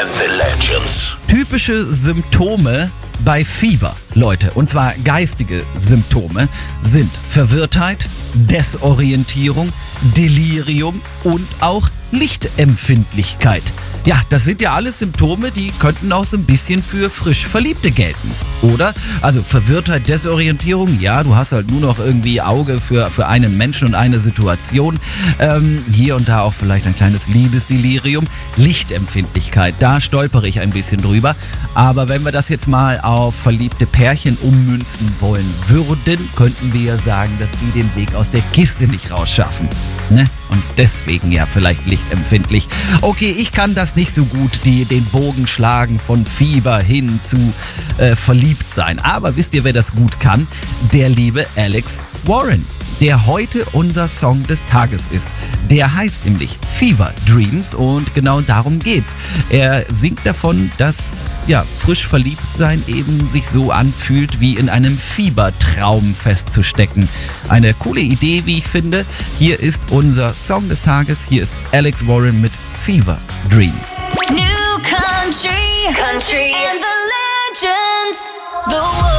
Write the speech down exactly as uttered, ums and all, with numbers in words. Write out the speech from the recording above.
and the Legends. Typische Symptome bei Fieber, Leute, und zwar geistige Symptome, sind Verwirrtheit, Desorientierung, Delirium und auch Lichtempfindlichkeit. Ja, das sind ja alles Symptome, die könnten auch so ein bisschen für frisch Verliebte gelten, oder? Also Verwirrtheit, Desorientierung, ja, du hast halt nur noch irgendwie Auge für, für einen Menschen und eine Situation. Ähm, hier und da auch vielleicht ein kleines Liebesdelirium. Lichtempfindlichkeit, da stolpere ich ein bisschen drüber. Aber wenn wir das jetzt mal auf verliebte Pärchen ummünzen wollen würden, könnten wir ja sagen, dass die den Weg aus der Kiste nicht rausschaffen, ne? Und deswegen ja vielleicht lichtempfindlich. Okay, ich kann das nicht so gut, die, den Bogen schlagen von Fieber hin zu äh, verliebt sein. Aber wisst ihr, wer das gut kann? Der liebe Alex Warren, der heute unser Song des Tages ist. Der heißt nämlich Fever Dreams und genau darum geht's. Er singt davon, dass ja, frisch verliebt sein eben sich so anfühlt, wie in einem Fiebertraum festzustecken. Eine coole Idee, wie ich finde. Hier ist unser Song des Tages. Hier ist Alex Warren mit Fever Dream. New country, country, and the legends, the world.